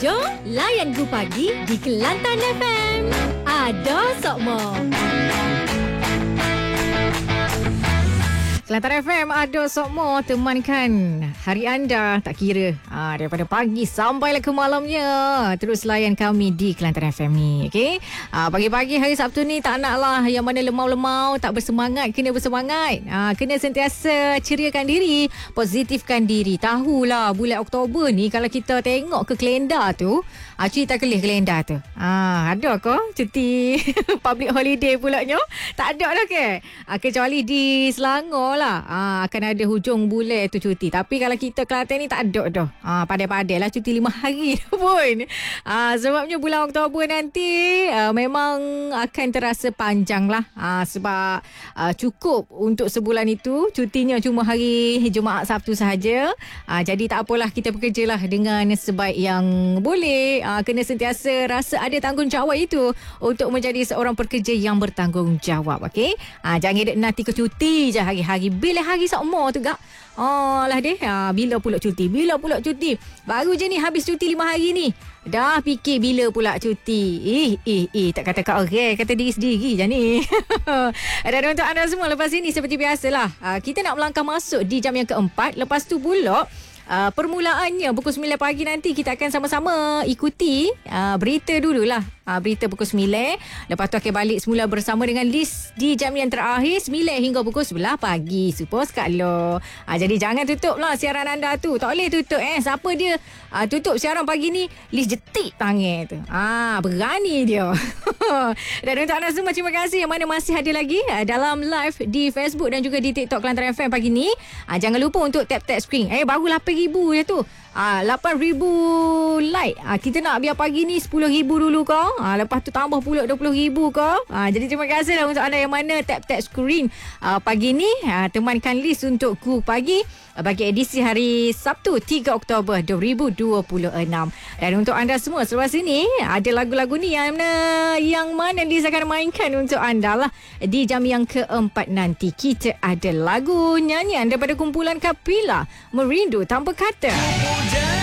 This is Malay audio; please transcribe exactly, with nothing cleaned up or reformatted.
Jom layan Gu Pagi di Kelantan F M. Ada Sokmo. Kelantan F M, ada Sokmo temankan hari anda, tak kira ha, daripada pagi sampailah ke malamnya. Terus layan kami di Kelantan F M ni, okay? Ha, pagi-pagi hari Sabtu ni tak naklah yang mana lemau-lemau, tak bersemangat, kena bersemangat. Ha, kena sentiasa ceriakan diri, positifkan diri. Tahulah bulan Oktober ni kalau kita tengok ke kalendar tu, ha, cuy tak kelih kalendar tu. Ha, ada ke cuti public holiday pulaknya? Tak ada dah ke? Ha, kecuali di Selangor lah, ha, akan ada hujung bulan tu cuti. Tapi kalau kita Kelantan ni tak ada dah. Ha, padai-padai lah cuti lima hari pun. Ha, sebabnya bulan Oktober nanti uh, memang akan terasa panjang lah. Ha, sebab uh, cukup untuk sebulan itu cutinya cuma hari Jumaat Sabtu sahaja. Ha, jadi tak apalah, kita bekerja lah dengan sebaik yang boleh. Ha, kena sentiasa rasa ada tanggungjawab itu untuk menjadi seorang pekerja yang bertanggungjawab. Okay? Ha, jangan nanti ke cuti je hari-hari. Bila hari Sokmo tu gak? Oh lah deh. Ha, bila pula cuti? Bila pula cuti? Baru je ni habis cuti lima hari ni. Dah fikir bila pula cuti. Eh, eh, eh. Tak kata kat orang. Kata diri sendiri je ni. Dan untuk anda semua, lepas ini seperti biasalah. Ha, kita nak melangkah masuk di jam yang keempat. Lepas tu pula, Uh, permulaannya pukul sembilan pagi nanti kita akan sama-sama ikuti uh, berita dululah. Uh, berita pukul sembilan. Lepas tu akan balik semula bersama dengan Liz di jam yang terakhir sembilan hingga pukul sebelas pagi. Suppose Kak Lo. Uh, jadi jangan tutup lah siaran anda tu. Tak boleh tutup eh. Siapa dia uh, tutup siaran pagi ni? Liz jetik tangan tu. Ah, berani dia. Dan untuk anda semua, terima kasih yang mana masih ada lagi uh, dalam live di Facebook dan juga di TikTok Kelantan F M pagi ni. Uh, jangan lupa untuk tap-tap screen. Eh, baru lapan ribu je tu. Ah, lapan ribu like. Ah, kita nak biar pagi ni sepuluh ribu dulu kau. Ah, lepas tu tambah pula dua puluh ribu kau. Ah, jadi terima kasih lah untuk anda yang mana tap-tap screen ah, pagi ni. Ah, temankan Liz untuk Gu Pagi ah, bagi edisi hari Sabtu tiga Oktober dua ribu dua puluh enam. Dan untuk anda semua selepas ini, ada lagu-lagu ni yang mana, yang mana Liz akan mainkan untuk anda lah di jam yang keempat nanti. Kita ada lagu nyanyian daripada kumpulan Kapila, Merindu Tanpa Kata. Hujan